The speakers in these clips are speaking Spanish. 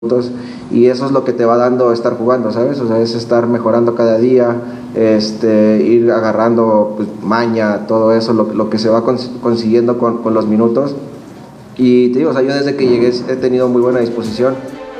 y eso es lo que te va dando estar jugando, ¿sabes? O sea, es estar mejorando cada día, ir agarrando pues, maña, todo eso, lo que se va consiguiendo con los minutos. Y te digo, o sea, yo desde que llegué he tenido muy buena disposición.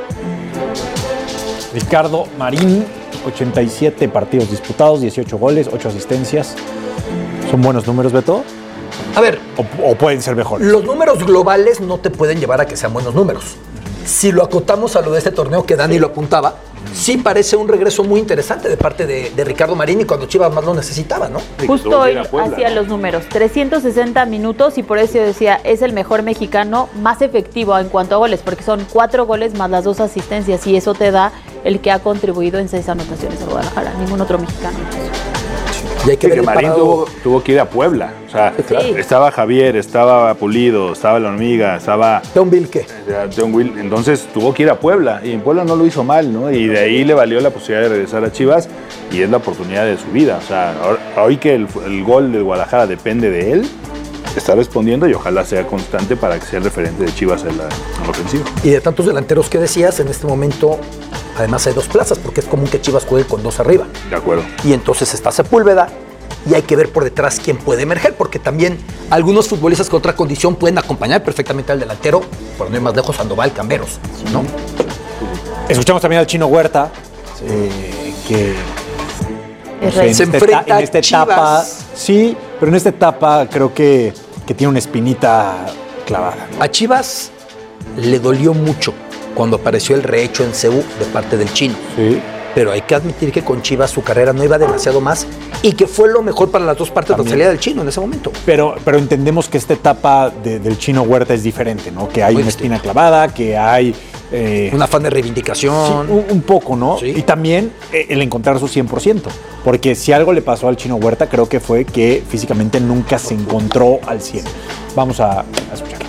Ricardo Marín, 87 partidos disputados, 18 goles, 8 asistencias. ¿Son buenos números, Beto? A ver, ¿O pueden ser mejores? Los números globales no te pueden llevar a que sean buenos números. Si lo acotamos a lo de este torneo que Dani lo apuntaba, sí parece un regreso muy interesante de parte de Ricardo Marín y cuando Chivas más lo necesitaba, ¿no? Justo hoy hacía los números, 360 minutos y por eso yo decía, es el mejor mexicano más efectivo en cuanto a goles, porque son 4 goles más las 2 asistencias y eso te da el que ha contribuido en 6 anotaciones a Guadalajara, ningún otro mexicano. Y hay que ver que Marín tuvo que ir a Puebla. O sea, sí. Estaba Javier, estaba Pulido, estaba La Hormiga, estaba... Don Vilke. Entonces tuvo que ir a Puebla y en Puebla no lo hizo mal, ¿no? Y de ahí le valió la posibilidad de regresar a Chivas y es la oportunidad de su vida. O sea, hoy que el gol de Guadalajara depende de él, está respondiendo y ojalá sea constante para que sea el referente de Chivas en la ofensiva. Y de tantos delanteros que decías, en este momento... Además hay 2 plazas, porque es común que Chivas juegue con 2 arriba. De acuerdo. Y entonces está Sepúlveda y hay que ver por detrás quién puede emerger, porque también algunos futbolistas con otra condición pueden acompañar perfectamente al delantero, por no ir más lejos, Sandoval, Camberos, ¿no? Escuchamos también al Chino Huerta, que se enfrenta en esta etapa. Sí, pero en esta etapa creo que tiene una espinita clavada, ¿no? A Chivas le dolió mucho cuando apareció el rehecho en CU de parte del Chino. Sí. Pero hay que admitir que con Chivas su carrera no iba demasiado más y que fue lo mejor para las 2 partes de la salida del Chino en ese momento. Pero entendemos que esta etapa del Chino Huerta es diferente, ¿no? Que hay una espina clavada, que hay... un afán de reivindicación. Sí, un poco, ¿no? Sí. Y también el encontrar su 100%. Porque si algo le pasó al Chino Huerta, creo que fue que físicamente nunca se encontró al 100. Vamos a escucharlo.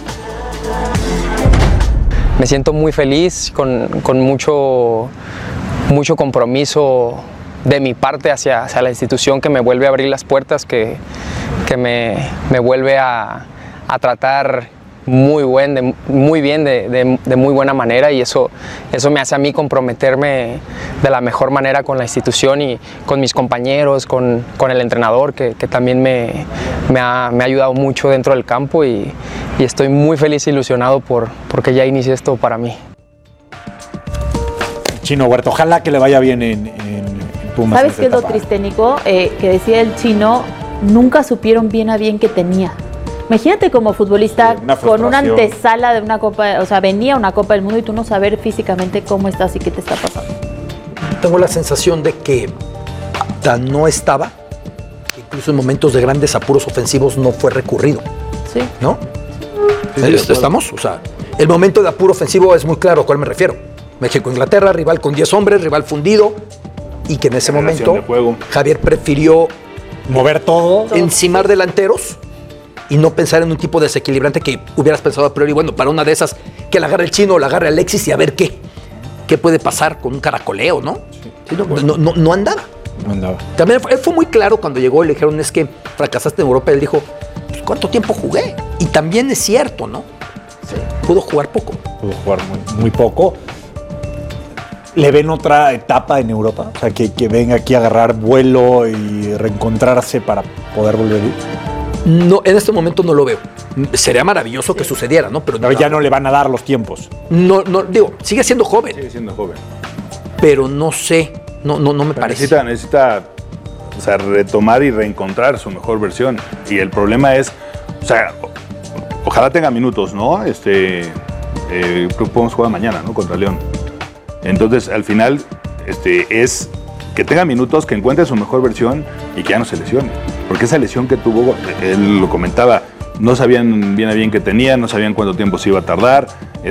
Me siento muy feliz, con mucho compromiso de mi parte hacia la institución que me vuelve a abrir las puertas, que me vuelve a tratar muy bien, de muy buena manera y eso me hace a mí comprometerme de la mejor manera con la institución y con mis compañeros, con el entrenador que también me ha ayudado mucho dentro del campo y estoy muy feliz e ilusionado porque ya inicié esto para mí. Chino Huerta, ojalá que le vaya bien en Pumas. ¿Sabes qué es lo triste, Nico? Que decía el Chino, nunca supieron bien a bien qué tenía. Imagínate como futbolista con una antesala de una Copa, o sea, venía una Copa del Mundo y tú no saber físicamente cómo estás y qué te está pasando. Tengo la sensación de que tan no estaba, que incluso en momentos de grandes apuros ofensivos no fue recurrido. Sí. ¿No? Sí, ¿estamos? O sea, el momento de apuro ofensivo es muy claro a cuál me refiero. México-Inglaterra, rival con 10 hombres, rival fundido, y que en ese momento Javier prefirió mover todo, encimar delanteros y no pensar en un tipo desequilibrante que hubieras pensado a priori, bueno, para una de esas, que la agarre el Chino o la agarre Alexis y a ver qué puede pasar con un caracoleo, ¿no? Sí, no andaba. No andaba. También él fue muy claro cuando llegó y le dijeron, es que fracasaste en Europa, él dijo, pues, ¿cuánto tiempo jugué? Y también es cierto, ¿no? Sí. Pudo jugar poco. Pudo jugar muy poco. ¿Le ven otra etapa en Europa? O sea, que venga aquí a agarrar vuelo y reencontrarse para poder volver a ir. No, en este momento no lo veo. Sería maravilloso que sucediera, ¿no? Pero ya no le van a dar los tiempos. No, digo, sigue siendo joven. Sigue siendo joven. Pero no sé, no me parece. Necesita o sea, retomar y reencontrar su mejor versión. Y el problema es, o sea, ojalá tenga minutos, ¿no? Podemos jugar mañana, ¿no? Contra León. Entonces, al final, es que tenga minutos, que encuentre su mejor versión y que ya no se lesione. Porque esa lesión que tuvo, él lo comentaba, no sabían bien a bien qué tenía, no sabían cuánto tiempo se iba a tardar,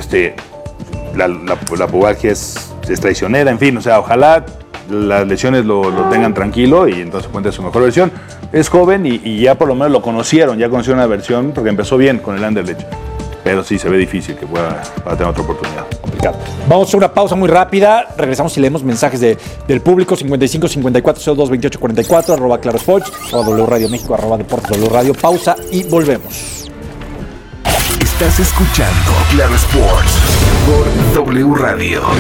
la pubalgia es traicionera, en fin, o sea, ojalá las lesiones lo tengan tranquilo y entonces encuentre su mejor versión. Es joven y ya por lo menos lo conocieron, ya conocieron una versión porque empezó bien con el Anderlecht. Pero sí se ve difícil que pueda tener otra oportunidad. Complicado. Vamos a hacer una pausa muy rápida. Regresamos y leemos mensajes del público. 55 54 02 28 44 @Claro Sports, @W Radio México, @Deportes W Radio. Pausa y volvemos. Estás escuchando Claro Sports. por W Radio.